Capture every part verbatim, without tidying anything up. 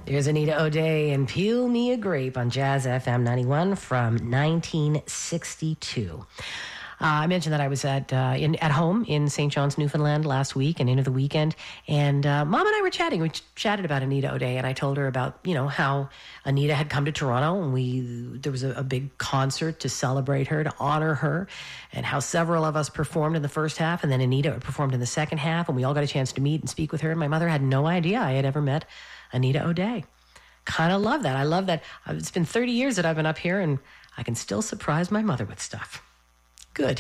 There's Anita O'Day and Peel Me a Grape on Jazz F M ninety-one from nineteen sixty-two. Uh, I mentioned that I was at uh, in, at home in Saint John's, Newfoundland last week and into the weekend. And uh, Mom and I were chatting. We ch- chatted about Anita O'Day, and I told her about, you know, how Anita had come to Toronto, and we there was a, a big concert to celebrate her, to honor her, and how several of us performed in the first half, and then Anita performed in the second half, and we all got a chance to meet and speak with her. And my mother had no idea I had ever met Anita O'Day. Kind of love that. I love that. It's been thirty years that I've been up here, and I can still surprise my mother with stuff. Good.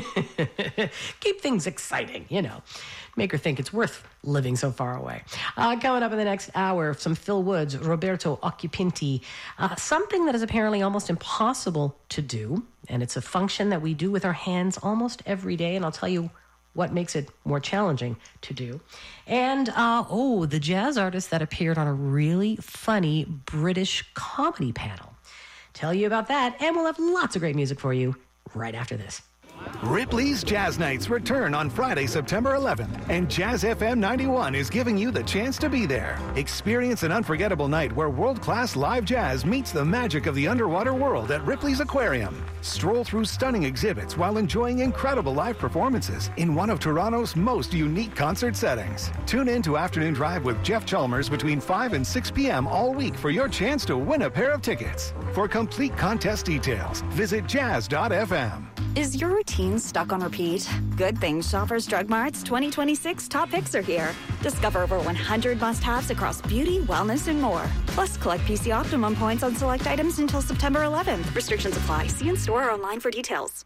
Keep things exciting, you know. Make her think it's worth living so far away. Uh, coming up in the next hour, some Phil Woods, Roberto Occhipinti, uh, something that is apparently almost impossible to do, and it's a function that we do with our hands almost every day, and I'll tell you what makes it more challenging to do. And, uh, oh, the jazz artist that appeared on a really funny British comedy panel. Tell you about that, and we'll have lots of great music for you right after this. Ripley's Jazz Nights return on Friday, September eleventh, and Jazz F M ninety-one is giving you the chance to be there. Experience an unforgettable night where world-class live jazz meets the magic of the underwater world at Ripley's Aquarium. Stroll through stunning exhibits while enjoying incredible live performances in one of Toronto's most unique concert settings. Tune in to Afternoon Drive with Jeff Chalmers between five and six p.m. all week for your chance to win a pair of tickets. For complete contest details, visit jazz dot f m. Is your routine stuck on repeat? Good thing Shoppers Drug Mart's twenty twenty-six top picks are here. Discover over one hundred must-haves across beauty, wellness, and more. Plus, collect P C Optimum points on select items until September eleventh. Restrictions apply. See in-store or online for details.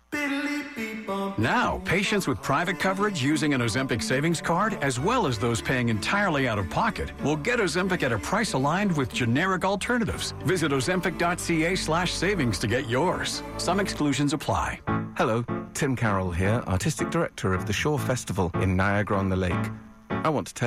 Now, patients with private coverage using an Ozempic savings card, as well as those paying entirely out of pocket, will get Ozempic at a price aligned with generic alternatives. Visit ozempic.ca slash savings to get yours. Some exclusions apply. Hello, Tim Carroll here, Artistic Director of the Shore Festival in Niagara-on-the-Lake. I want to tell